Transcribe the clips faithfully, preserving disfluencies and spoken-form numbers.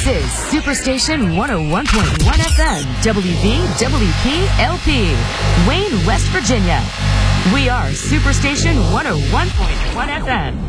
is Superstation one oh one point one F M, W V W P L P, Wayne, West Virginia. We are Superstation one oh one point one F M.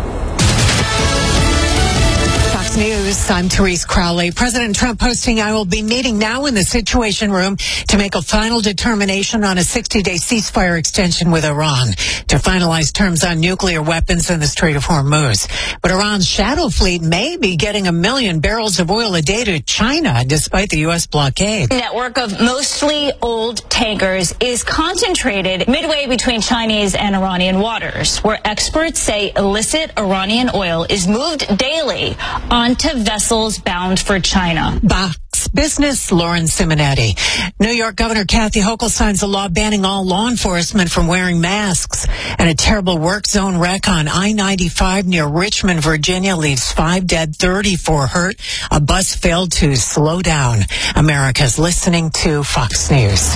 Fox News, I'm Therese Crowley. President Trump posting, I will be meeting now in the Situation Room to make a final determination on a sixty-day ceasefire extension with Iran to finalize terms on nuclear weapons in the Strait of Hormuz. But Iran's shadow fleet may be getting a million barrels of oil a day to China despite the U S blockade. A network of mostly old tankers is concentrated midway between Chinese and Iranian waters, where experts say illicit Iranian oil is moved daily onto vessels bound for China. Fox Business, Lauren Simonetti. New York Governor Kathy Hochul signs a law banning all law enforcement from wearing masks. And a terrible work zone wreck on I ninety-five near Richmond, Virginia leaves five dead, thirty-four hurt. A bus failed to slow down. America's listening to Fox News.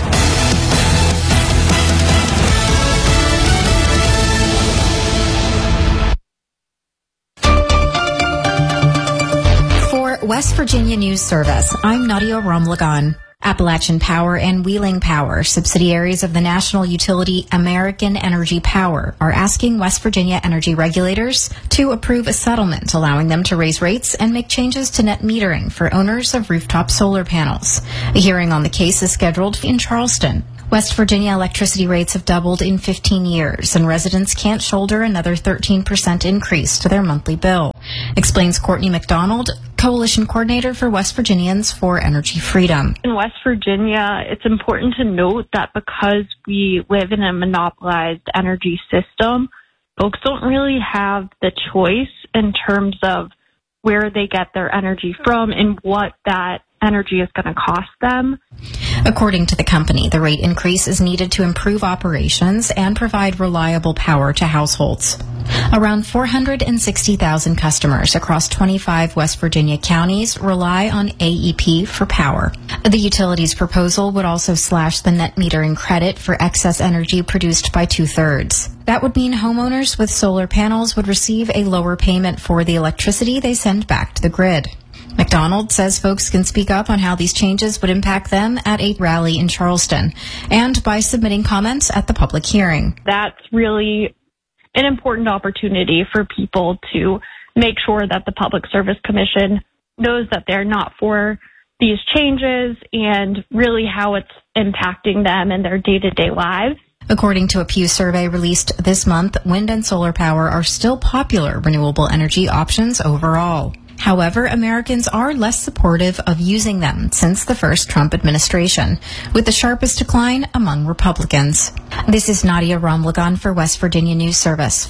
West Virginia News Service. I'm Nadia Romlagan. Appalachian Power and Wheeling Power, subsidiaries of the national utility American Energy Power, are asking West Virginia energy regulators to approve a settlement allowing them to raise rates and make changes to net metering for owners of rooftop solar panels. A hearing on the case is scheduled in Charleston. West Virginia electricity rates have doubled in fifteen years, and residents can't shoulder another thirteen percent increase to their monthly bill, explains Courtney McDonald, Coalition Coordinator for West Virginians for Energy Freedom. In West Virginia, it's important to note that because we live in a monopolized energy system, folks don't really have the choice in terms of where they get their energy from and what that energy is going to cost them. According to the company, the rate increase is needed to improve operations and provide reliable power to households. Around four hundred sixty thousand customers across twenty-five West Virginia counties rely on A E P for power. The utility's proposal would also slash the net metering credit for excess energy produced by two-thirds. That would mean homeowners with solar panels would receive a lower payment for the electricity they send back to the grid. McDonald says folks can speak up on how these changes would impact them at a rally in Charleston and by submitting comments at the public hearing. That's really an important opportunity for people to make sure that the Public Service Commission knows that they're not for these changes and really how it's impacting them in their day-to-day lives. According to a Pew survey released this month, wind and solar power are still popular renewable energy options overall. However, Americans are less supportive of using them since the first Trump administration, with the sharpest decline among Republicans. This is Nadia Romlagan for West Virginia News Service.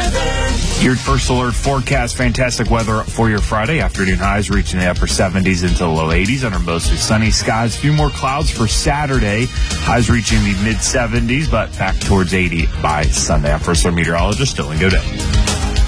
Your first alert forecast, fantastic weather for your Friday. Afternoon highs reaching the upper seventies into the low eighties under mostly sunny skies. A few more clouds for Saturday. Highs reaching the mid seventies, but back towards eighty by Sunday. I'm first alert meteorologist Dylan Godet.